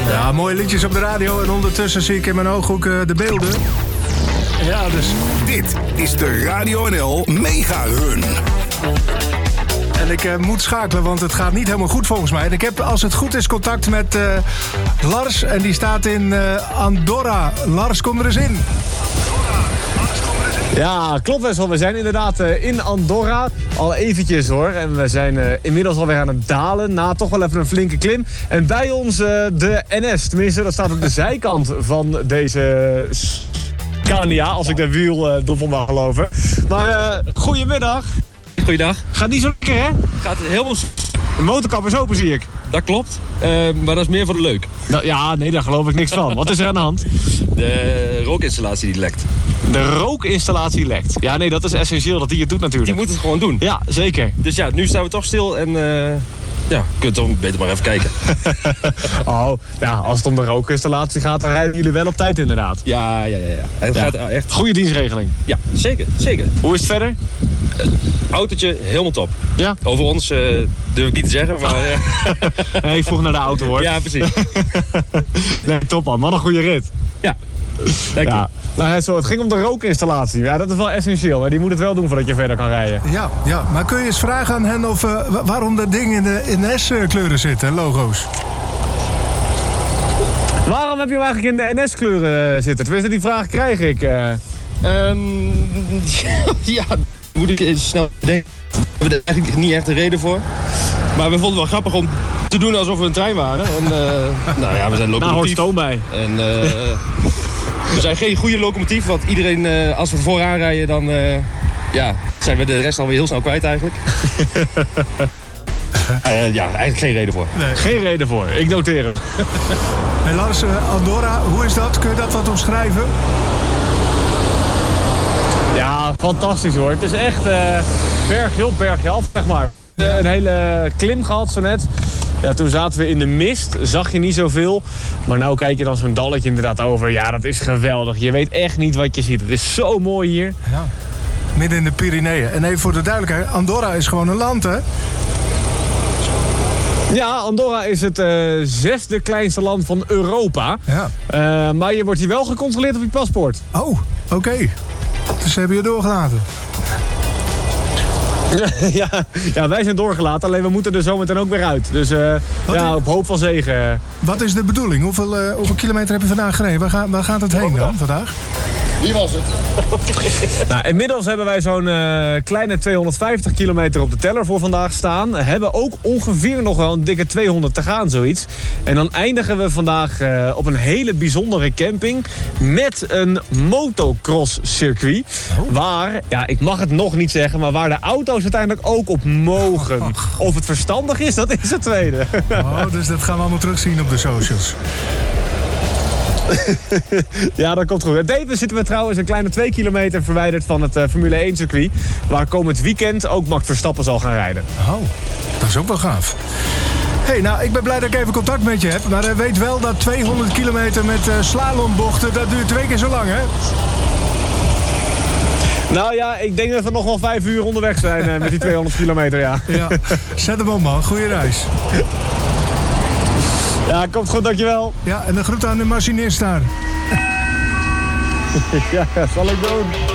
Ja, mooie liedjes op de radio en ondertussen zie ik in mijn ooghoek de beelden. Ja, dus... Dit is de Radio NL Mega Run. En ik moet schakelen, want het gaat niet helemaal goed volgens mij. En ik heb, als het goed is, contact met Lars. En die staat in Andorra. Lars, kom er eens in. Ja, klopt Wessel. We zijn inderdaad in Andorra. Al eventjes hoor. En we zijn inmiddels alweer aan het dalen. Na toch wel even een flinke klim. En bij ons de NS. Tenminste, dat staat op de zijkant van deze Scania. Als ik de wiel van mag geloven. Maar goedemiddag. Goeiedag. Gaat niet zo lekker, hè? Gaat helemaal... De motorkap is open, zie ik. Dat klopt, maar dat is meer voor de leuk. Nou, ja, nee, daar geloof ik niks van. Wat is er aan de hand? De rookinstallatie die lekt. De rookinstallatie lekt. Ja, nee, dat is essentieel dat die het doet natuurlijk. Die moet het gewoon doen. Ja, zeker. Dus ja, nu staan we toch stil en ja, kunt toch beter maar even kijken. Oh, ja, als het om de rookinstallatie gaat, dan rijden jullie wel op tijd inderdaad. Ja. Het gaat echt... Goede dienstregeling. Ja, zeker. Hoe is het verder? Autootje, helemaal top. Ja. Over ons durf ik niet te zeggen, maar... Nee, ik vroeg naar de auto hoor. Ja, precies. Nee, top man. Wat een goede rit. Ja, dank je. Ja. Nou, het ging om de rookinstallatie. Ja, dat is wel essentieel. Hè. Die moet het wel doen voordat je verder kan rijden. Ja, maar kun je eens vragen aan hen of waarom dat ding in de S-kleuren zit, hè, logo's? Waarom heb je hem eigenlijk in de NS-kleuren zitten? Tenminste, die vraag krijg ik. Ja, moet ik even snel denken. We hebben er eigenlijk niet echt een reden voor. Maar we vonden het wel grappig om te doen alsof we een trein waren. En, nou ja, we zijn locomotief. Nou, hoort stoom bij. En we zijn geen goede locomotief, want iedereen, als we vooraan rijden, dan ja, zijn we de rest alweer heel snel kwijt eigenlijk. Ja, eigenlijk geen reden voor. Nee. Geen reden voor, ik noteer het. Hey Lars, Andorra, hoe is dat? Kun je dat wat omschrijven? Ja, fantastisch hoor. Het is echt bergje af, zeg maar. Een hele klim gehad zo net. Ja, toen zaten we in de mist, zag je niet zoveel. Maar nou kijk je dan zo'n dalletje inderdaad over. Ja, dat is geweldig. Je weet echt niet wat je ziet. Het is zo mooi hier. Ja, midden in de Pyreneeën. En even voor de duidelijkheid, Andorra is gewoon een land, hè? Ja, Andorra is het 6e kleinste land van Europa. Ja. Maar je wordt hier wel gecontroleerd op je paspoort. Oh, oké. Dus ze hebben je doorgelaten. Ja, wij zijn doorgelaten, alleen we moeten er zometeen ook weer uit. Dus ja, op hoop van zegen. Wat is de bedoeling? Hoeveel kilometer heb je vandaag gereden? Waar gaat het heen dan vandaag? Wie was het? Nou, inmiddels hebben wij zo'n kleine 250 kilometer op de teller voor vandaag staan. Hebben ook ongeveer nog wel een dikke 200 te gaan, zoiets. En dan eindigen we vandaag op een hele bijzondere camping met een motocross-circuit. Oh. Waar, ja, ik mag het nog niet zeggen, maar waar de auto's uiteindelijk ook op mogen. Of het verstandig is, dat is het tweede. Oh, dus dat gaan we allemaal terugzien op de socials. Ja, dat komt goed. In Deventer zitten we trouwens een kleine 2 kilometer verwijderd van het Formule 1 circuit. Waar komend weekend ook Max Verstappen zal gaan rijden. Oh, dat is ook wel gaaf. Hey, nou, ik ben blij dat ik even contact met je heb. Maar weet wel dat 200 kilometer met slalombochten, dat duurt 2 keer zo lang, hè? Nou ja, ik denk dat we nog wel 5 uur onderweg zijn met die 200 kilometer, ja. Ja, zet hem op, man. Goeie reis. Ja, komt goed, dankjewel. Ja, en de groet aan de machinist daar. Ja, zal ik doen.